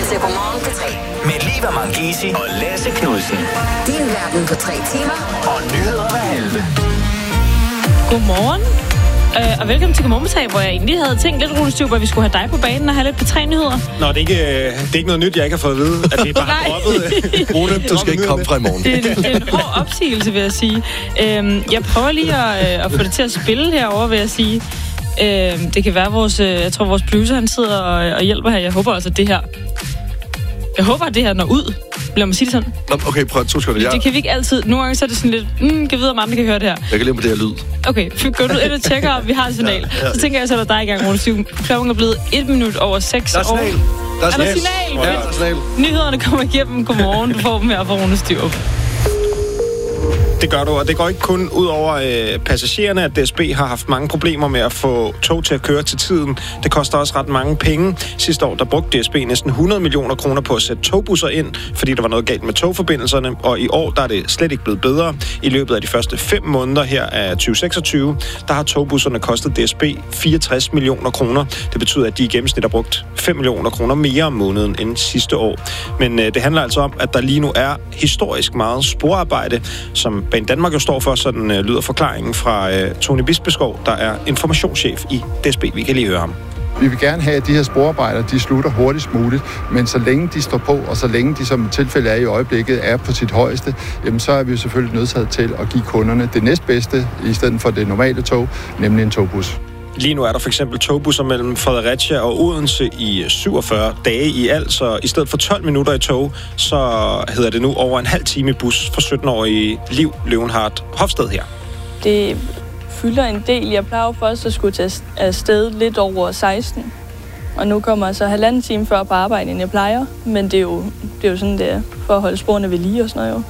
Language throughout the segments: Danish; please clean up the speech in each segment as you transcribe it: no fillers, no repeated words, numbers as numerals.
til Godmorgen P3. Med Liva Mangisi og Lasse Knudsen. Din verden på 3 timer. Og nyheder hver halve. Godmorgen. Og velkommen til Godmorgen P3, hvor jeg egentlig havde tænkt lidt, Rune Styv, at vi skulle have dig på banen og have lidt P3-nyheder. Nå, det er ikke noget nyt, jeg ikke har fået at vide, at det er bare droppet. Rune, du skal ikke komme fra i morgen. Det er en hård opsigelse, vil jeg sige. Jeg prøver lige at få det til at spille herover, vil jeg sige. Det kan være jeg tror vores producer, han sidder og hjælper her. Jeg håber altså, at det her når ud. Lad mig sige det sådan. Okay, prøv 2 sekunder. Det kan vi ikke altid. Nogle gange så er det sådan lidt, kan vide, om andre kan høre det her. Jeg kan lide på det her lyd. Okay, gå ud ind og tjekker, om vi har et signal. Ja. Så tænker jeg, så er der dig i gang, Rune Styv. Klokken er blevet 1 minut over 6. Der er signal. Der er signal. Ja, der er signal. Nyhederne kommer igennem. Godmorgen. Du får dem her fra Rune Styv. Det gør du, og det går ikke kun ud over passagererne, at DSB har haft mange problemer med at få tog til at køre til tiden. Det koster også ret mange penge. Sidste år, der brugte DSB næsten 100 millioner kroner på at sætte togbusser ind, fordi der var noget galt med togforbindelserne, og i år, der er det slet ikke blevet bedre. I løbet af de første 5 måneder her af 2026, der har togbusserne kostet DSB 64 millioner kroner. Det betyder, at de i gennemsnit har brugt 5 millioner kroner mere om måneden end sidste år. Men det handler altså om, at der lige nu er historisk meget sporarbejde, som Banen Danmark jo står for, sådan lyder forklaringen fra Tony Bispeskov, der er informationschef i DSB. Vi kan lige høre ham. Vi vil gerne have, at de her sporarbejder, de slutter hurtigst muligt, men så længe de står på, og så længe de som tilfælde er i øjeblikket, er på sit højeste, jamen så er vi jo selvfølgelig nødsaget til at give kunderne det næstbedste, i stedet for det normale tog, nemlig en togbus. Lige nu er der for eksempel togbusser mellem Fredericia og Odense i 47 dage i alt, så i stedet for 12 minutter i tog, så hedder det nu over en halv time i bus for 17-årige Liv Løvenhardt Hofsted her. Det fylder en del. Jeg plejer først at skulle tage afsted lidt over 16, og nu kommer jeg så 1,5 time før på arbejde, end jeg plejer, men det er jo sådan, det er for at holde sporene ved lige og sådan noget jo.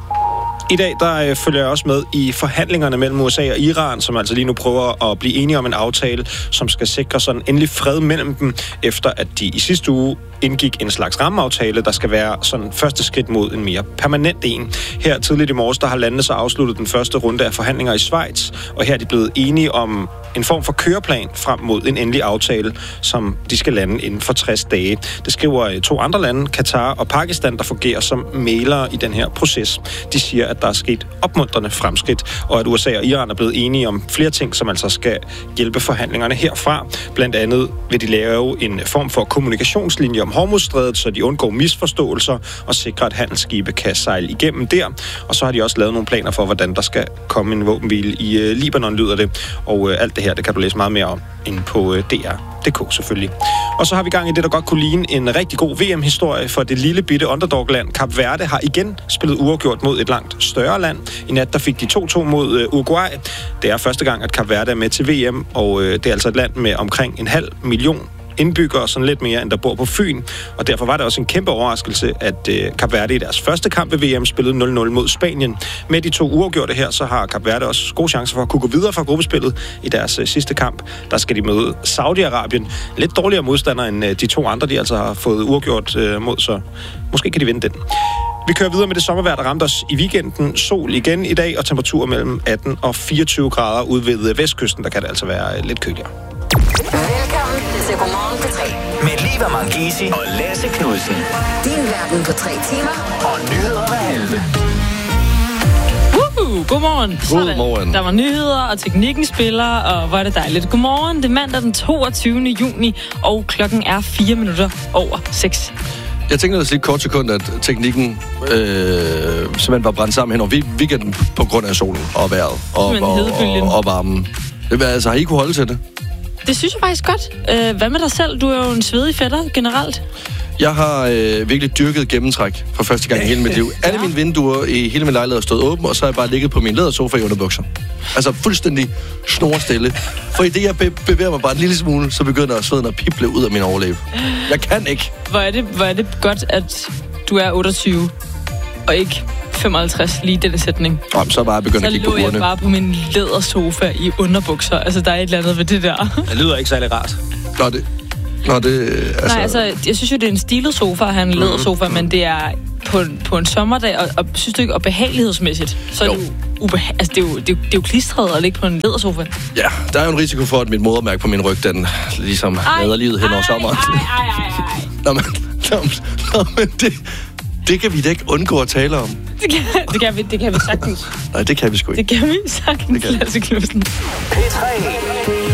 I dag der følger jeg også med i forhandlingerne mellem USA og Iran, som altså lige nu prøver at blive enige om en aftale, som skal sikre sådan endelig fred mellem dem, efter at de i sidste uge indgik en slags rammeaftale, der skal være sådan første skridt mod en mere permanent en. Her tidligt i morges, der har landene så afsluttet den første runde af forhandlinger i Schweiz, og her er de blevet enige om en form for køreplan frem mod en endelig aftale, som de skal lande inden for 60 dage. Det skriver 2 andre lande, Katar og Pakistan, der fungerer som mæglere i den her proces. De siger, at der er sket opmuntrende fremskridt, og at USA og Iran er blevet enige om flere ting, som altså skal hjælpe forhandlingerne herfra. Blandt andet vil de lave en form for kommunikationslinje om Hormuzstrædet, så de undgår misforståelser og sikrer, at handelsskibe kan sejle igennem der. Og så har de også lavet nogle planer for, hvordan der skal komme en våbenhvile i Libanon, lyder det. Og alt det her, det kan du læse meget mere om inde på DR.dk selvfølgelig. Og så har vi gang i det, der godt kunne ligne en rigtig god VM-historie for det lille bitte underdog-land. Kap Verde har igen spillet uafgjort mod et langt større land. I nat der fik de 2-2 mod Uruguay. Det er første gang, at Kap Verde er med til VM, og det er altså et land med omkring 0,5 million indbyggere, sådan lidt mere, end der bor på Fyn. Og derfor var det også en kæmpe overraskelse, at Kap Verde i deres første kamp ved VM spillede 0-0 mod Spanien. Med de 2 uafgjorte her, så har Kap Verde også gode chancer for at kunne gå videre fra gruppespillet i deres sidste kamp. Der skal de møde Saudi-Arabien. Lidt dårligere modstander end de 2 andre, de altså har fået uafgjort mod, så måske kan de vinde den. Vi kører videre med det sommervejr, der ramte os i weekenden. Sol igen i dag, og temperaturer mellem 18 og 24 grader ude ved vestkysten. Der kan det altså være lidt køligere. Velkommen til Godmorgen P3. Med Liva Mangisi og Lasse Knudsen. Din verden på 3 timer. Og nyheder hver halve. Godmorgen. Godmorgen. Der var nyheder, og teknikken spiller, og hvor er det dejligt. Godmorgen, det er mandag den 22. juni, og klokken er 4 minutter over 6. Jeg tænkte også lige kort sekund, at teknikken simpelthen var brændt sammen hen over weekenden på grund af solen og vejret og varmen. Altså, har I kunne holde til det? Det synes jeg faktisk godt. Hvad med dig selv? Du er jo en svedig fætter generelt. Jeg har virkelig dyrket gennemtræk for første gang i hele mit liv. Alle mine vinduer i hele min lejlighed har stået åbne, og så har jeg bare ligget på min lædersofa i underbukser. Altså fuldstændig snorstille. For i det, jeg bevæger mig bare en lille smule, så begynder sveden at pible ud af min overlæbe. Jeg kan ikke. Hvor er det godt, at du er 28 og ikke 55 lige denne sætning. Jamen, så bare begyndt at kigge på urene. Så lå jeg bare på min lædersofa i underbukser. Altså, der er et eller andet ved det der. Det lyder ikke særlig rart. Nå, det altså... Nej, altså, jeg synes jo, det er en stilet sofa at have en lædersofa, men det er på en sommerdag, og synes du ikke, og behagelighedsmæssigt, så er det jo det er jo klistret at ligge på en lædersofa. Ja, der er jo en risiko for, at mit modermærke på min ryg, den ligesom lader livet hen over sommeren. Nå, men Nå, men det kan vi da ikke undgå at tale om. Det kan vi sagtens. Nej, det kan vi sgu ikke. Det kan vi sagtens, Lasse Knudsen. P3